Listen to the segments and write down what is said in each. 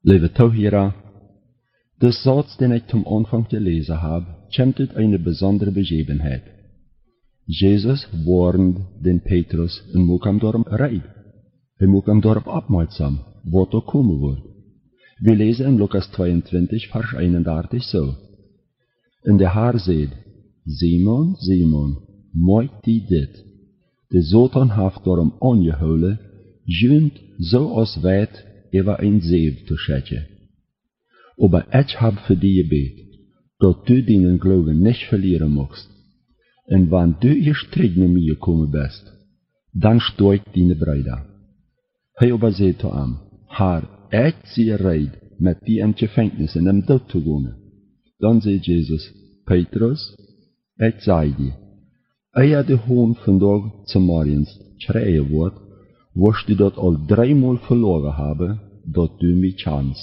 Lieve Tohira, de Satz, den ich zum Anfang gelesen habe, kommt uit eine besondere Begebenheit. Jesus warnt den Petrus en maakt hem daarom rijden. Hij maakt hem daarop opmerksam wat er komen wordt. We lezen in Lukas 22, vers 31 zo. En de Heer zei, Simon, Simon, maak die dit. De Satan heeft daarom aangehouden, juist zoals wijd over een zeef te zetten. Aber ich heb voor die gebed, dat du deinen Glauben nicht verlieren magst. En wanneer du eerst terug naar mij gekomen bist, dan sta ik deine Brüder. Hij aber zei tot hem, Heer, ik zie rijden met die in gevangenis en hem dood te gaan. Dan zei Jezus, Petrus, ik zei die, eer de hoon vandaag zum morgens schreien wordt, wirst du dat al 3 maal verloren hebben, dat du mij kennst.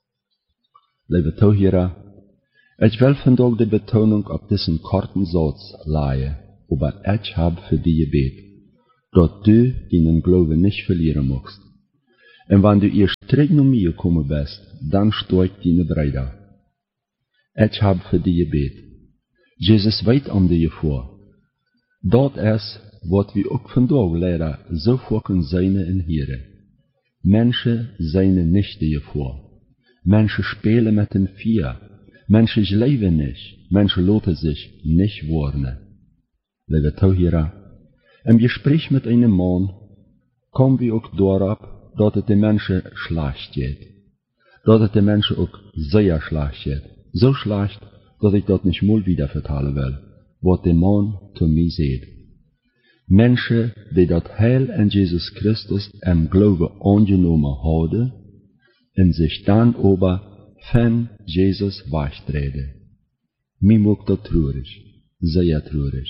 Lieve Tohira, ich will vandaag de Betonung op diesen korten Satz leggen, aber ich heb für die gebet, dat du deinen Glauben nicht verlieren magst. En wanneer du eerst terug naar mij gekomen bist, dan sta ik deine Brüder. Ich heb für die gebet. Jesus weet om die voor. Dat is wat we ook vandaag leider zo vaak zijn in Here. Menschen zijn nicht die voor. Menschen spelen met een Vier. Menschen leven nicht. Menschen laten sich nicht warnen. Lieve Tohira, im Gespräch mit einem Mann kommen wir auch darauf, dat het de Menschen schlecht geht. Dat het de Menschen auch sehr schlecht geht. So schlecht, dat ich dat nicht mal wieder vertellen will, wat de Mann zu mir sagt. Menschen, die dat Heil in Jesus Christus im Glauben angenommen haben, en sich dann aber von Jesus wegtreden. Mir maakt dat traurig, sehr traurig.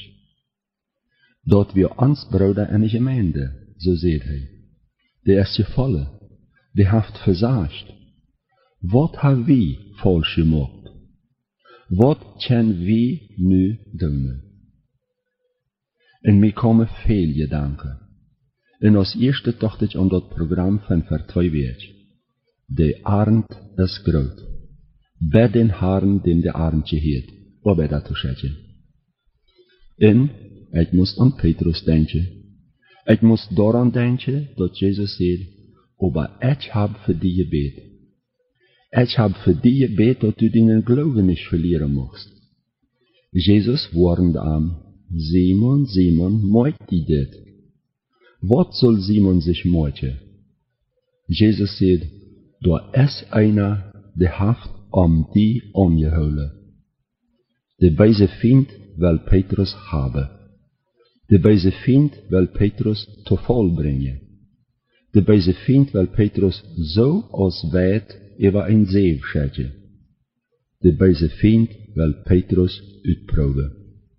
Dat wir ons Bruder in de Gemeinde, so sagt hij, die is gevallen, die heeft versagt. Wat hebben wij falsch gemacht? Wat kunnen wij nu doen? En mij komen veel gedanken. En als eerste dacht ik aan dat programma van voor 2 weken. De arend is groot. Bij den Herrn, dem de arendje heet, wat bij dat te zeggen. En ik moest aan Petrus denken. Ik moest daaraan denken dat Jezus zei, aber ik heb voor die gebed. Ik heb voor die gebed dat du deinen Glauben nicht verlieren magst. Jezus warnde hem, Simon, Simon, maak die dit. Wat soll Simon sich maken? Jezus zei, daar is einer, die heeft om die aangehouden. De wijze vriend wil Petrus hebben. De wijze vriend wil Petrus te val brengen. De wijze vriend wil Petrus zo als wijd over een zeef zetten. De wijze vriend wil Petrus uitproeven.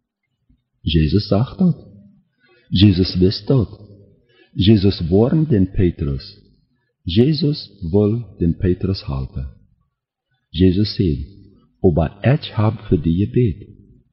Jezus zag dat. Jezus wist dat. Jezus warnde den Petrus. Jezus wil den Petrus helpen. Jezus zei, aber ik heb voor die gebed.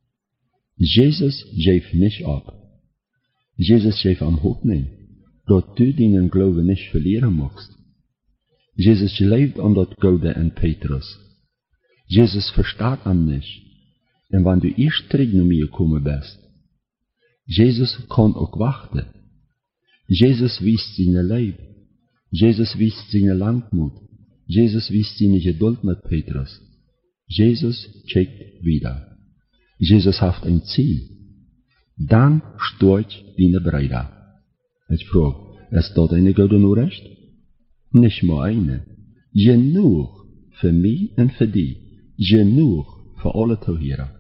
Jezus geeft niet op. Jezus geeft am Hoffnung, dat du deinen Glauben nicht verlieren magst. Jezus leeft aan dat Gouden in Petrus. Jezus verstaat hem nicht. En wanneer du eerst terug naar mij gekomen bist, Jezus kan ook wachten. Jezus wiest zijn Leib. Jezus wiest zijn Langmut. Jezus wiest zijn Geduld met Petrus. Jezus kijkt wieder. Jezus heeft een Ziel. Dan steht deine Brüder. Ich frage, ist dort eine Gouden Nachricht? Nicht nur eine. Genug für mich und für dich. Genug für alle Tohira.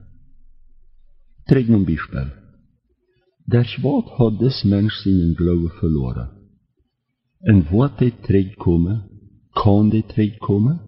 Trek een Beispiel. Der Schwab hat des Mensch seinen Glauben verloren. En wordt hij terugkomen? Kan hij terugkomen?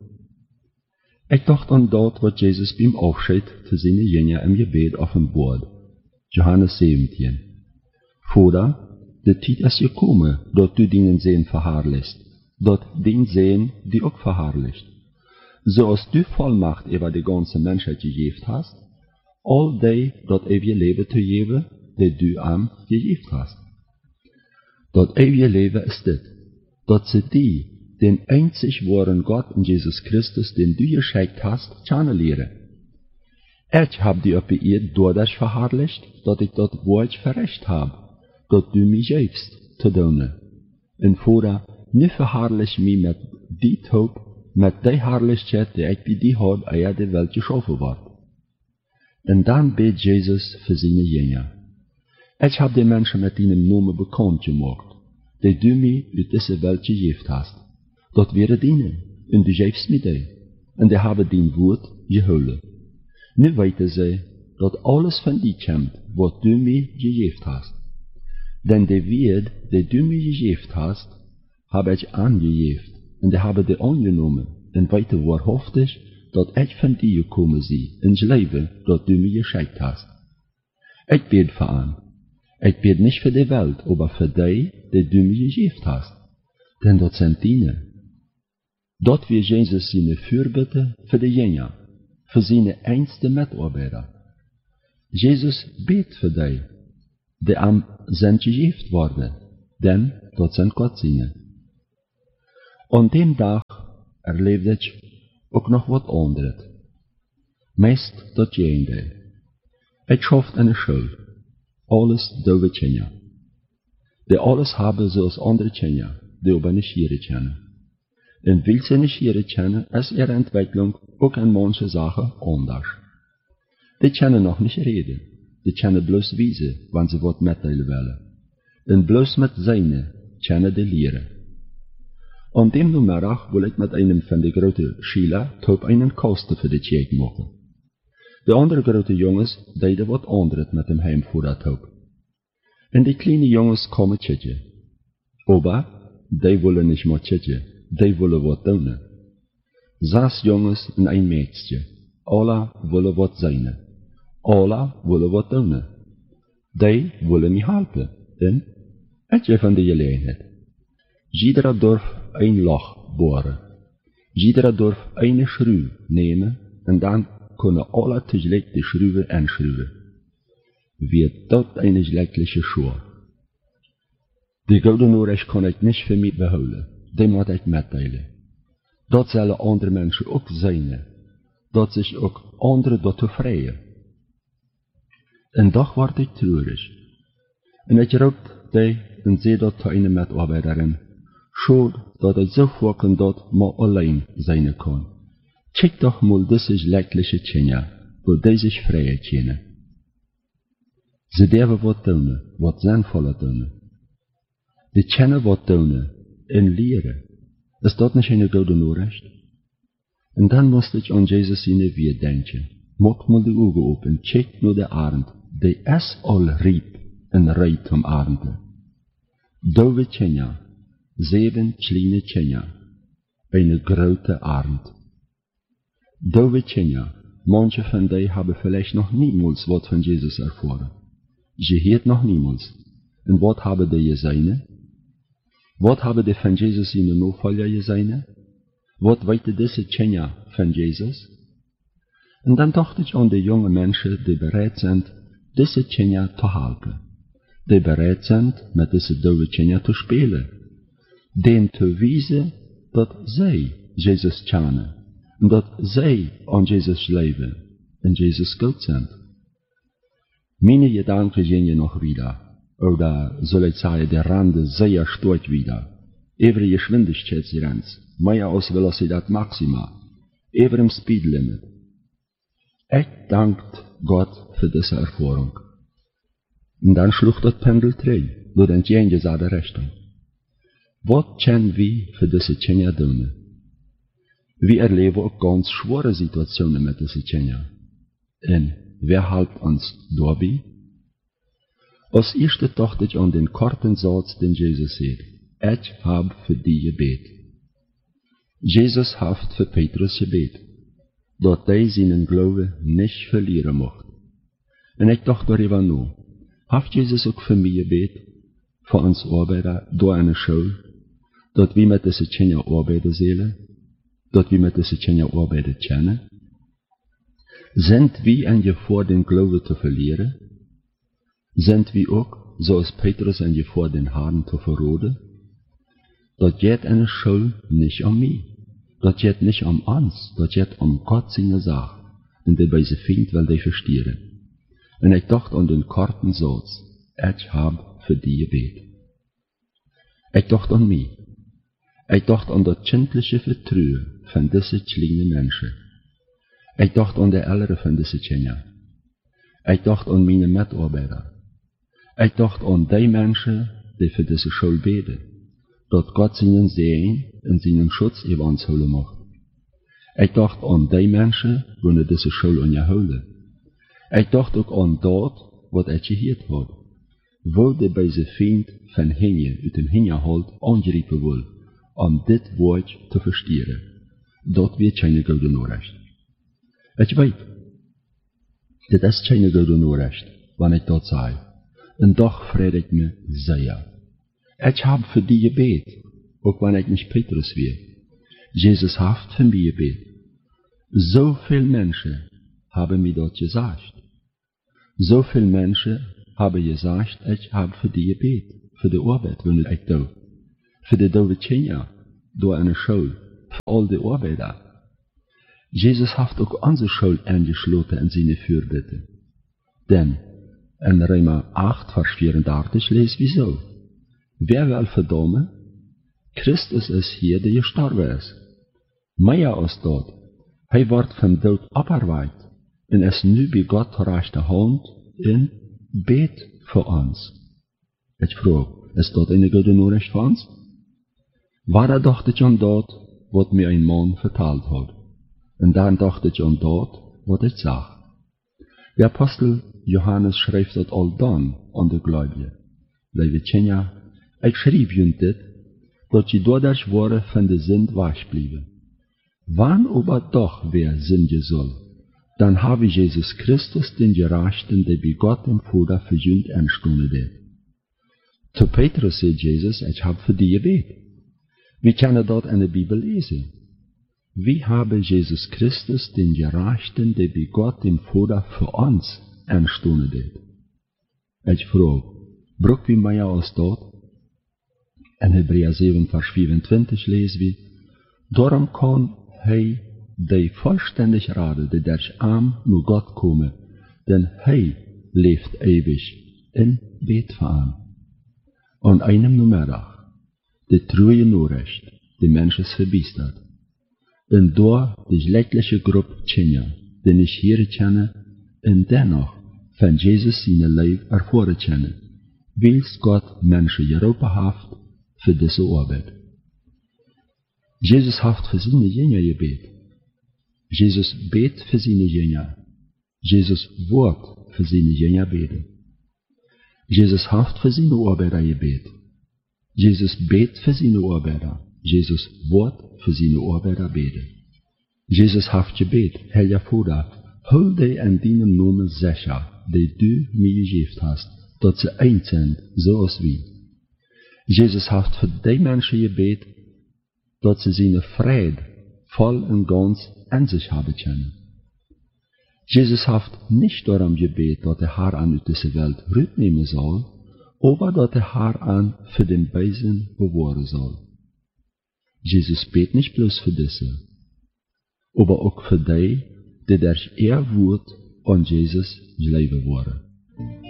Ik dacht aan dat wat Jezus beim Afscheid te zijn Jünger im Gebet offenbart. Johannes 17. Vater, de tijd is gekomen dat du deinen Sehen verherrlicht, dat den Sehen die ook verherrlicht. Zoals du Vollmacht über die ganze Menschheit gegeven hast, al die dat eeuwige leven te geven, die du am gegeven hast. Dat eeuwige leven is dit, dat ze die den einzig wahren Gott en Jesus Christus, den du geschenkt hast, kennenleren. Ich hab die op de eerd dadurch verherrlicht, dat ik dat woord verrecht heb, dat du mij geefst te doen. En voordat, nu verherrlich mij met die hoop, met die herrlichheid die ik bij die had, eer de welt geschaffen wordt. En dan beet Jezus voor zijn jongeren. Ich hab die Menschen met die namen bekend gemaakt, die du mij uit deze welt gegeven hast. Dat wäre dienen, en du geefst mij die, en die hebben dien woord gehouden. Nu weten zij dat alles van die komt, wat du mij gegeven hast. Denn de woord die du mij gegeven hast, heb ik aangegeven, en die hebben die aangenomen, en weten waarhaftig dat ik van die gekomen zie, in het leven dat du mij geschenkt hast. Ik bid voor aan. Ik bid niet voor de wereld, maar voor die du mij gegeven hast. Denn dat zijn dienen. Dat wir Jezus zijn voorbidden voor de jongeren, voor zijn einste medarbeider. Jezus beet voor die aan zijn gegeven worden, denn dat zijn Godsdienen. Aan die dag erleefde ik ook nog wat anders. Meest dat jende. Ik schoft in de school. Alles dove kinderen. Die alles hebben zoals andere kinderen, die op een schieren kennen. En wil ze een schieren kennen, is ihre Entwicklung ook in manche Sachen anders. Die kennen nog niet reden. Die kennen bloos wijzen, wanneer ze wat mitteilen willen. En bloos met zijne kennen die leren. Aan die middag wil ik met een van de grote Schüler top einen kosten voor de check maken. De andere grote jongens deden wat anders met hem heim voor dat hoop. En die kleine jongens komen tjetje. Maar die willen niet meer tjetje, die willen wat doen. 6 jongens en een meisje. Alle willen wat zijn. Alle willen wat doen. Die willen mij helpen. En ik van die gelegenheid. Iedere durf een loch boren. Iedere durf een schroef nemen en dan kunnen alle tegelijk de schroeven aanschroeven. Wie dat een schlechtliche schoor. Die gouden oorlog kan ik niet voor mij behouden. Die moet ik mitteilen. Dat zullen andere mensen ook zijn. Dat zich ook anderen dat bevrijden. En toch word ik treurig. En ik roep die en zei dat te een medarbeiderin. Schuld dat ik zo vaak dat maar alleen zijn kan. Check toch mal deze schlechtliche kinderen, wo die zich vrij kennen. Ze durven wat doen, wat zinvolle doen. Die kennen wat doen en leren. Is dat niet een goede noorrecht? En dan moest ik aan Jezus in de weer denken. Maak mal de ogen open, check naar de arend. Die is al riep en rijdt om arenden. Dove kinderen, 7 kleine kinderen, een grote arend. Dove kinderen, manche van die hebben vielleicht nog niemals wat van Jezus ervaren. Je heet nog niemals. En wat hebben die gezien? Wat hebben die van Jezus in de navolger gezien? Wat weten deze kinderen van Jezus? En dan dacht ik aan de jonge mensen die bereid zijn deze kinderen te helpen. Die bereid zijn met deze dove kinderen te spelen. Die te wijzen dat zij Jezus kennen. En dat zij aan Jezus leven en Jezus goed zijn. Meine Gedanken gehen je nog wieder. Oder soll ich sagen, der Rande sehr stark wieder. Every Geschwindigkeitsgrenze, mehr als Velocidad Maxima, over im Speed Limit. Ich danke Gott für diese Erfahrung. Und dann schlug das Pendel drehen, door de entgegengesetzte Richtung. Was können wir für diese Kinder tun? Wir erleben auch ganz schwere Situationen mit diesen Kindern. Und wer hilft uns dabei? Als eerste dacht ich an den korten Satz, den Jesus sagt. Ich habe für die gebet. Jesus hat für Petrus gebet, dat hij zijn Glaube nicht verlieren mocht. Und ich dachte darüber nach. Hat Jesus auch für mich gebet, für uns Arbeiter, durch eine Schule, dat wir mit diesen Kindern arbeiten sollen, dat wir mit diesen Kindern arbeiten können? Sind wir in Gefahr, den Glauben zu verlieren? Sind wir auch, zoals Petrus, in Gefahr, den Herrn zu verraten? dat gaat in een schuld niet om mij. Dat gaat niet om ons, dat gaat om God zijn zaak. En die bij zijn vriend wil die verstieren. En ik dacht aan den korten Satz, ik heb voor die gebed. Ik dacht aan mij. Ik dacht aan dat kindliche vertrouwen van deze kleine mensen. Ik dacht aan de ouderen van deze kinderen. Ik dacht aan mijn medarbeiders. Ik dacht aan die mensen die voor deze school beden, dat God zijn zegen en zijn schutz over ons houden mocht. Ik dacht aan die mensen die deze school aan je houden. Ik dacht ook aan dat wat ik gehoord had. Wil de bij zijn vriend van henje uit hem henje houdt aangrijpen wil, om dit woord te verstieren. Dat weet geen gouden onrecht. Ik weet, dit is geen gouden onrecht, wanneer ik dat zei. En toch vreed ik me zeer. Ik heb voor die gebed, ook wanneer ik niet Petrus weer. Jezus heeft voor mij gebed. Zoveel mensen hebben mij dat gezegd. Zoveel mensen hebben gezegd, ik heb voor die gebed, voor de arbeid, wanneer ik doe. Voor de dove kinderen, door een school, voor al de arbeiders. Jezus heeft ook onze school aangesloten in zijn voorbeden. Dan, in Römer 8, vers 34 lees we zo. Wer wil verdammen? Christus is hier die gestorven is. Meer als dat, hij wordt van dood opgeweid en is nu bij God ter rechterhand en bedt voor ons. Ik vraag, is dat een goede onrecht voor ons? Waar dacht ik aan dat wat mij een man verteld had? En dan dacht ik aan dat wat ik zag. De apostel Johannes schrijft dat al dan aan de gelovigen. Lieve kinderen, ik schreef jullie dit, dat je doordat worden van de zin wegblijven. Wanneer toch weer zinde zal, dan hebben Jezus Christus den gerechten die bij God en Vader voor jullie aanstonden deed. Te Petrus zei Jezus, ik heb voor die gebed. We kunnen dat in de Bijbel lezen. We hebben Jezus Christus den gerechten die bij God en Vader voor ons aanstonden deed. Ik vraag, broek wie mij als dat? In Hebreeën 7 vers 24 lezen we, daarom kan hij die vollständig raden, die der arm naar God komen, denn hij leeft eeuwig en beet voor aan. Aan einem namiddag, de trouwe Noorrecht, de mensen verbiestert. En door de schlechtliche groep kinderen, die niet hier kennen, en dennoch van Jezus zijn leven ervoor kennen, wils God mensen geroepen heeft voor deze arbeid. Jezus heeft voor zijn kinderen gebed. Jezus beet voor zijn kinderen. Jezus wordt voor zijn kinderen beden. Jezus heeft voor zijn arbeider gebed. Jezus beet voor zijn arbeider. Jezus wordt voor zijn arbeider beden. Jezus heeft gebed, Heilige Vader, hou die en die namen zeker, die du mij gegeven hast, dat ze één zijn, zoals wij. Jezus heeft voor die mensen gebed, dat ze zijn vrede vol en gans in zich hebben kunnen. Jezus heeft niet daarom gebed dat hij haar aan uit deze wereld uitnemen zal, maar dat hij haar aan voor den bijzijn bewaren zal. Jezus beet niet bloos voor deze, maar ook voor die der eer woord aan Jezus leven worden.